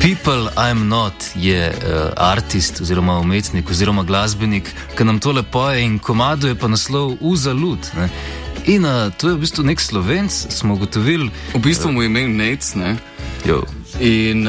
People I'm Not je artist oziroma umetnik oziroma glasbenik, ki nam tole poje in komadu je pa naslov Uzalud. Ne? In to je v bistvu nek Slovenc, smo ugotovili. V bistvu mu je ime Nec, ne? Jo. In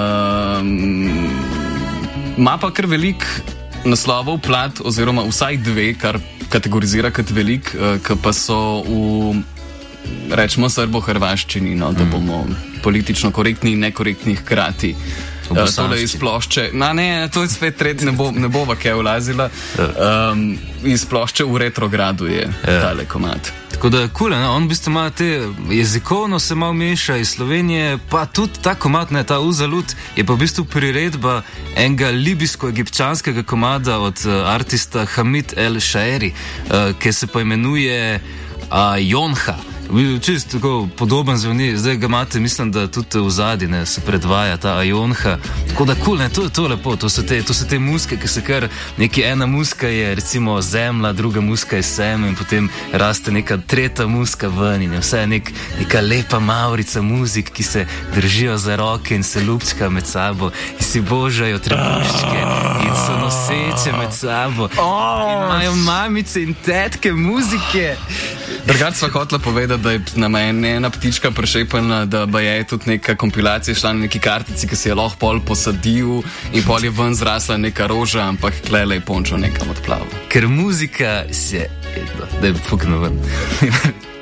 ima pa kar velik naslovov plat, oziroma vsaj dve, kar kategorizira kot velik, ki pa so v, rečemo, srbo-hrvaščini, no, da bomo politično korektni in nekorektni hkrati. Tole iz plošče, to je spet tretji, ne bova kaj vlazila. Iz plošče V retrogradu je tale komad. Tako da je cool, on v bistvu ima te jezikovno se malo meša iz Slovenije, pa tudi ta komad, ta Uzalud, je pa v bistvu priredba enega libijsko-egipčanskega komada od artista Hamid El Shaeri, ki se poimenuje Jonha. Čist tako podoben zvoni, zdaj ga imate, mislim, da tudi v zadnji se predvaja ta Ajonha. Tako da cool, to je lepo, to so te muske, ki se kar ena muska je recimo zemlja, druga muska je sem in potem raste neka tretja muska ven in je vse neka lepa maurica muzik, ki se držijo za roke in se ljubčka med sabo in si božajo trebuščke in so noseče med sabo in imajo mamice in tetke muzike. Drugače sva hotela povedati, da je na meni ena ptička prešepana, da ba je tudi neka kompilacija šla na neki kartici, ki se je lahko pol posadil in pol je ven zrasla neka roža, ampak klele je pončo nekam odplaval. Ker muzika se, da je puknil ven.